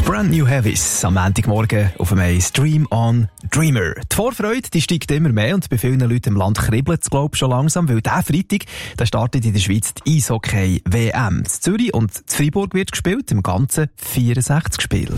Brand New Heavies am Montagmorgen auf dem Eis. Dream on Dreamer. Die Vorfreude die steigt immer mehr und bei vielen Leuten im Land kribbelt es, glaube ich, schon langsam, weil dieser Freitag da startet in der Schweiz die Eishockey-WM. In Zürich und in Freiburg wird gespielt, im ganzen 64 Spiel.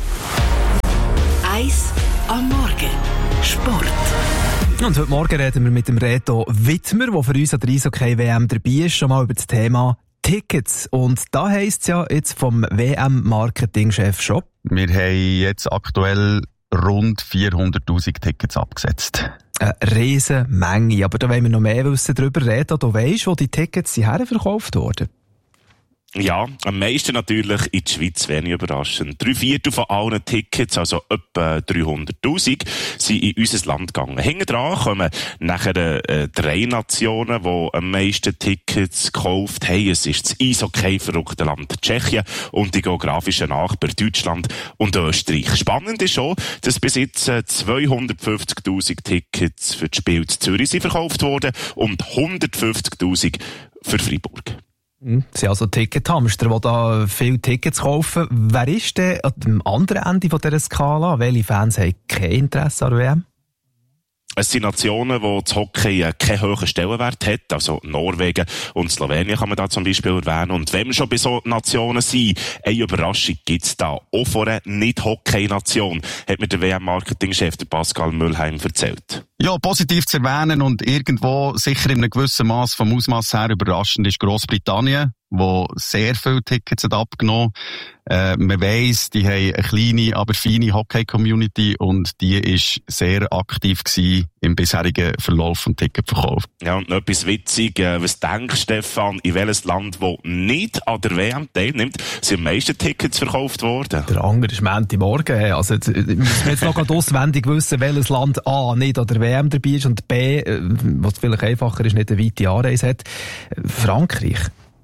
Eis am Morgen. Sport. Und heute Morgen reden wir mit dem Reto Wittmer, der für uns an der Eishockey-WM dabei ist, schon mal über das Thema Tickets. Und da heisst es ja jetzt vom WM-Marketing-Chef schon: Wir haben jetzt aktuell rund 400'000 Tickets abgesetzt. Eine riesen Menge. Aber da wollen wir noch mehr wissen darüber. Reto, du weisst, wo die Tickets herverkauft wurden? Ja, am meisten natürlich in der Schweiz, wenig überraschend. 3/4 von allen Tickets, also etwa 300'000, sind in unser Land gegangen. Hinten dran kommen nachher 3 Nationen, die am meisten Tickets gekauft haben. Es ist das Eishockey-verrückte Land Tschechien und die geografischen Nachbarn Deutschland und Österreich. Spannend ist schon, dass bis jetzt 250'000 Tickets für das Spiel zu Zürich sind verkauft wurden und 150'000 für Freiburg. Das sind also Tickethamster, die da viele Tickets kaufen. Wer ist denn an dem anderen Ende dieser Skala? Welche Fans haben kein Interesse an der WM? Es sind Nationen, wo das Hockey keinen hohen Stellenwert hat. Also Norwegen und Slowenien kann man da zum Beispiel erwähnen. Und wenn wir schon bei so Nationen sind, eine Überraschung gibt's da. Auch von einer Nicht-Hockey-Nation, hat mir der WM-Marketing-Chef Pascal Müllheim erzählt. Ja, positiv zu erwähnen und irgendwo sicher in einem gewissen Maß vom Ausmaß her überraschend ist Grossbritannien, wo sehr viele Tickets hat abgenommen. Man weiss, die haben eine kleine, aber feine Hockey-Community und die ist sehr aktiv gewesen im bisherigen Verlauf vom Ticketverkauf. Ja, und noch etwas witzig. Was denkst du, Stefan, in welches Land, das nicht an der WM teilnimmt, sind am meisten Tickets verkauft worden? Der andere ist Montagmorgen. Also, müssen wir jetzt noch gerade auswendig wissen, welches Land A nicht an der WM dabei ist und B, was vielleicht einfacher ist, nicht eine weite Anreise hat, Frankreich.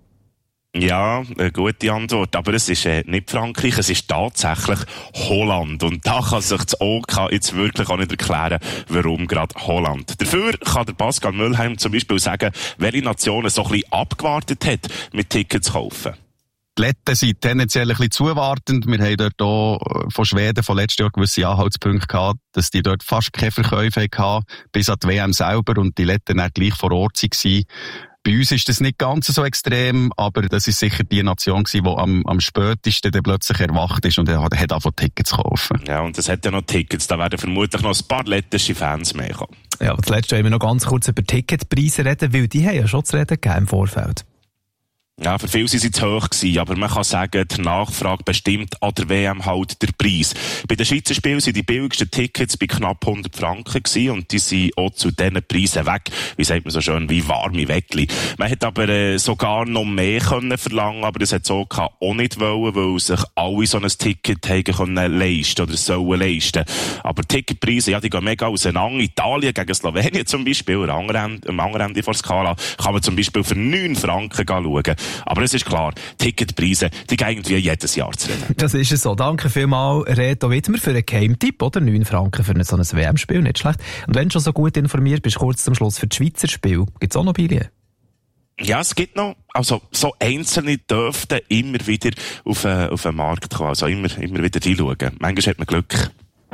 Ja, eine gute Antwort. Aber es ist nicht Frankreich, es ist tatsächlich Holland. Und da kann sich das OK jetzt wirklich auch nicht erklären, warum gerade Holland. Dafür kann der Pascal Müllheim zum Beispiel sagen, welche Nationen so ein bisschen abgewartet hat, mit Tickets zu kaufen. Die Letten sind tendenziell ein bisschen zuwartend. Wir haben dort auch von Schweden von letztes Jahr gewisse Anhaltspunkte gehabt, dass die dort fast keine Verkäufe hatten, bis an die WM selber und die Letten dann gleich vor Ort waren. Bei uns ist das nicht ganz so extrem, aber das ist sicher die Nation gewesen, die am spätesten dann plötzlich erwacht ist und hat angefangen Tickets zu kaufen. Ja, und es hat ja noch Tickets, da werden vermutlich noch ein paar lettische Fans mehr kommen. Ja, aber zuletzt wollen wir noch ganz kurz über Ticketpreise reden, weil die haben ja schon zu reden gegeben im Vorfeld. Ja, für viele sind sie zu hoch gewesen, aber man kann sagen, die Nachfrage bestimmt an der WM halt der Preis. Bei den Schweizer Spielen sind die billigsten Tickets bei knapp 100 Franken gewesen und die sind auch zu diesen Preisen weg. Wie sagt man so schön, wie warme Weckli. Man hätte aber sogar noch mehr können verlangen, aber das hat so auch nicht wollen, weil sich alle so ein Ticket haben können leisten oder sollen leisten. Aber Ticketpreise, ja, die gehen mega auseinander. Italien gegen Slowenien zum Beispiel, am anderen Ende der Skala, kann man zum Beispiel für 9 Franken schauen. Aber es ist klar, Ticketpreise, die gehen irgendwie jedes Jahr zu reden. Das ist es so. Danke vielmals, Reto Wittmer, für einen Geheimtipp, oder? 9 Franken für so ein WM-Spiel, nicht schlecht. Und wenn du schon so gut informiert bist, kurz zum Schluss für das Schweizer Spiel, gibt's auch noch Billionen? Ja, es gibt noch, also, so Einzelne dürften immer wieder auf den Markt kommen, also immer wieder reinschauen. Manchmal hat man Glück.